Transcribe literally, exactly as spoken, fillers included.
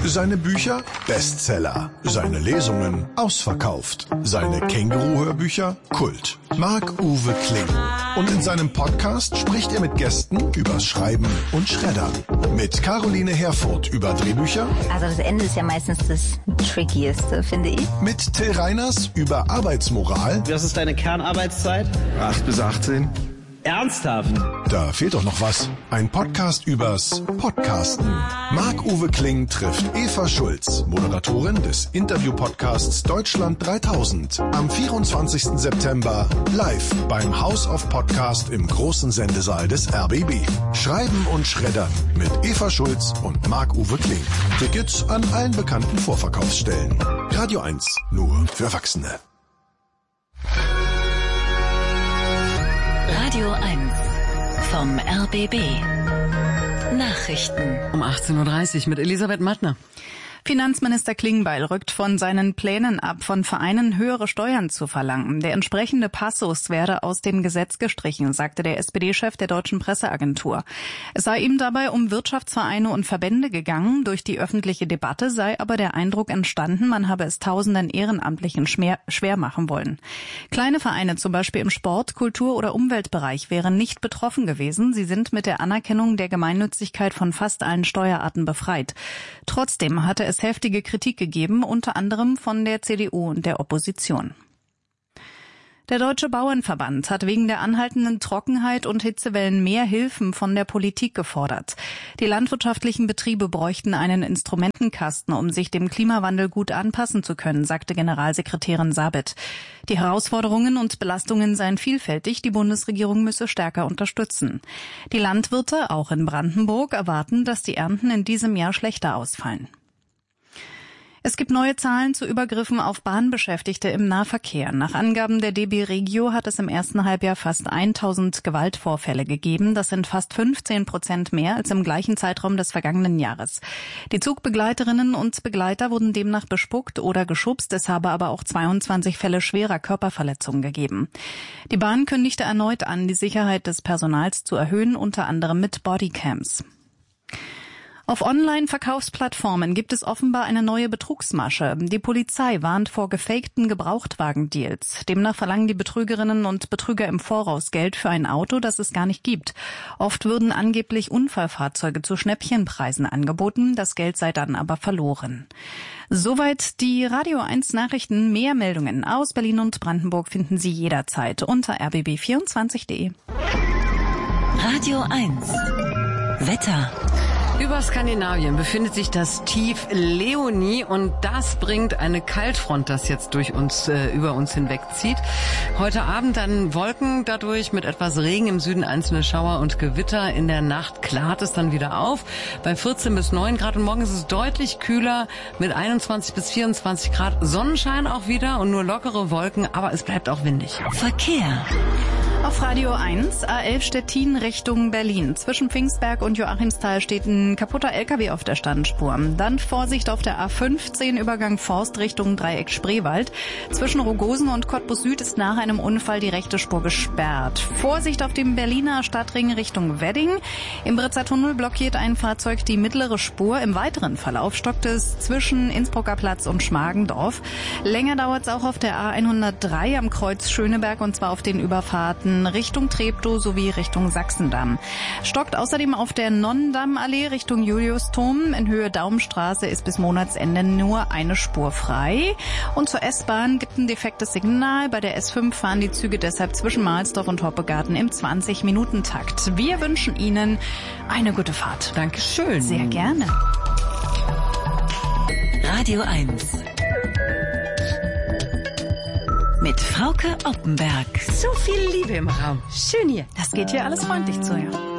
Seine Bücher Bestseller, seine Lesungen ausverkauft, seine Känguru-Hörbücher Kult. Marc-Uwe Kling. Und in seinem Podcast spricht er mit Gästen übers Schreiben und Schreddern. Mit Caroline Herfurth über Drehbücher. Also das Ende ist ja meistens das Trickieste, finde ich. Mit Till Reiners über Arbeitsmoral. Was ist deine Kernarbeitszeit? acht bis achtzehn. Ernsthaft? Da fehlt doch noch was. Ein Podcast übers Podcasten. Marc-Uwe Kling trifft Eva Schulz, Moderatorin des Interview-Podcasts Deutschland dreitausend. Am vierundzwanzigsten September live beim House of Podcast im großen Sendesaal des R B B. Schreiben und Schreddern mit Eva Schulz und Marc-Uwe Kling. Tickets an allen bekannten Vorverkaufsstellen. Radio eins, nur für Erwachsene. Radio eins vom R B B. Nachrichten. Um achtzehn Uhr dreißig mit Elisabeth Mattner. Finanzminister Klingbeil rückt von seinen Plänen ab, von Vereinen höhere Steuern zu verlangen. Der entsprechende Passus werde aus dem Gesetz gestrichen, sagte der S P D-Chef der Deutschen Presseagentur. Es sei ihm dabei um Wirtschaftsvereine und Verbände gegangen. Durch die öffentliche Debatte sei aber der Eindruck entstanden, man habe es tausenden Ehrenamtlichen schwer machen wollen. Kleine Vereine, zum Beispiel im Sport-, Kultur- oder Umweltbereich, wären nicht betroffen gewesen. Sie sind mit der Anerkennung der Gemeinnützigkeit von fast allen Steuerarten befreit. Trotzdem hatte es heftige Kritik gegeben, unter anderem von der C D U und der Opposition. Der Deutsche Bauernverband hat wegen der anhaltenden Trockenheit und Hitzewellen mehr Hilfen von der Politik gefordert. Die landwirtschaftlichen Betriebe bräuchten einen Instrumentenkasten, um sich dem Klimawandel gut anpassen zu können, sagte Generalsekretärin Sabet. Die Herausforderungen und Belastungen seien vielfältig, die Bundesregierung müsse stärker unterstützen. Die Landwirte, auch in Brandenburg, erwarten, dass die Ernten in diesem Jahr schlechter ausfallen. Es gibt neue Zahlen zu Übergriffen auf Bahnbeschäftigte im Nahverkehr. Nach Angaben der D B Regio hat es im ersten Halbjahr fast tausend Gewaltvorfälle gegeben. Das sind fast fünfzehn Prozent mehr als im gleichen Zeitraum des vergangenen Jahres. Die Zugbegleiterinnen und Begleiter wurden demnach bespuckt oder geschubst. Es habe aber auch zweiundzwanzig Fälle schwerer Körperverletzungen gegeben. Die Bahn kündigte erneut an, die Sicherheit des Personals zu erhöhen, unter anderem mit Bodycams. Auf Online-Verkaufsplattformen gibt es offenbar eine neue Betrugsmasche. Die Polizei warnt vor gefakten Gebrauchtwagendeals. Demnach verlangen die Betrügerinnen und Betrüger im Voraus Geld für ein Auto, das es gar nicht gibt. Oft würden angeblich Unfallfahrzeuge zu Schnäppchenpreisen angeboten, das Geld sei dann aber verloren. Soweit die Radio eins Nachrichten. Mehr Meldungen aus Berlin und Brandenburg finden Sie jederzeit unter r b b vierundzwanzig punkt de. Radio eins. Wetter. Über Skandinavien befindet sich das Tief Leonie und das bringt eine Kaltfront, das jetzt durch uns äh, über uns hinwegzieht. Heute Abend dann Wolken, dadurch mit etwas Regen, im Süden einzelne Schauer und Gewitter. In der Nacht klart es dann wieder auf bei vierzehn bis neun Grad und morgen ist es deutlich kühler mit einundzwanzig bis vierundzwanzig Grad. Sonnenschein auch wieder und nur lockere Wolken, aber es bleibt auch windig. Verkehr. Auf Radio eins, A elf Stettin Richtung Berlin. Zwischen Pfingstberg und Joachimsthal steht ein kaputter L K W auf der Standspur. Dann Vorsicht auf der A fünfzehn, Übergang Forst Richtung Dreieck Spreewald. Zwischen Rogosen und Cottbus Süd ist nach einem Unfall die rechte Spur gesperrt. Vorsicht auf dem Berliner Stadtring Richtung Wedding. Im Britzer Tunnel blockiert ein Fahrzeug die mittlere Spur. Im weiteren Verlauf stockt es zwischen Innsbrucker Platz und Schmargendorf. Länger dauert es auch auf der A hundertdrei am Kreuz Schöneberg und zwar auf den Überfahrten Richtung Treptow sowie Richtung Sachsendamm. Stockt außerdem auf der Nonnendammallee Richtung Juliusturm. In Höhe Daumenstraße ist bis Monatsende nur eine Spur frei. Und zur S-Bahn gibt ein defektes Signal. Bei der S fünf fahren die Züge deshalb zwischen Mahlsdorf und Hoppegarten im zwanzig-Minuten-Takt. Wir wünschen Ihnen eine gute Fahrt. Dankeschön. Sehr gerne. Radio eins. Mit Frauke Oppenberg. So viel Liebe im Raum. Schön hier. Das geht hier alles freundlich zu, ja.